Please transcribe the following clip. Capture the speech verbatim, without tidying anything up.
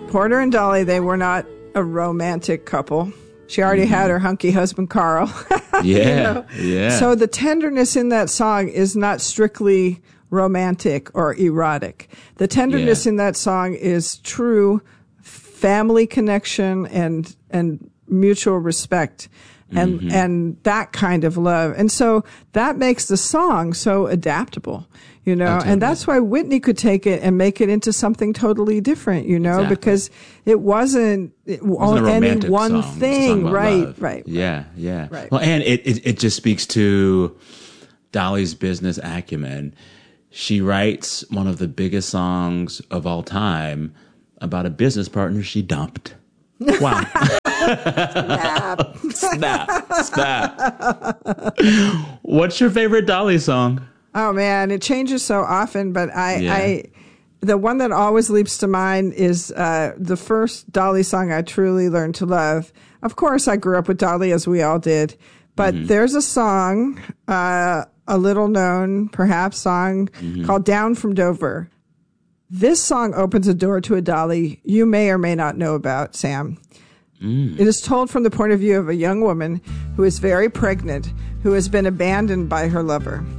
Porter and Dolly, they were not a romantic couple. She already mm-hmm. had her hunky husband, Carl. Yeah, you know? yeah. So the tenderness in that song is not strictly romantic or erotic. The tenderness yeah. in that song is true family connection and and mutual respect. And mm-hmm. and that kind of love. And so that makes the song so adaptable, you know. Totally. And that's why Whitney could take it and make it into something totally different, you know, exactly. because it wasn't, it wasn't any one song. thing. Right, love. right. Yeah, yeah. Right. Well, and it, it, it just speaks to Dolly's business acumen. She writes one of the biggest songs of all time about a business partner she dumped. Wow. Snap. Snap. Snap. What's your favorite Dolly song? Oh, man, it changes so often, but I, yeah. I the one that always leaps to mind is uh, the first Dolly song I truly learned to love. Of course, I grew up with Dolly, as we all did, but mm-hmm. there's a song, uh, a little known, perhaps, song mm-hmm. called Down from Dover. This song opens a door to a Dolly you may or may not know about, Sam. Mm. It is told from the point of view of a young woman who is very pregnant, who has been abandoned by her lover.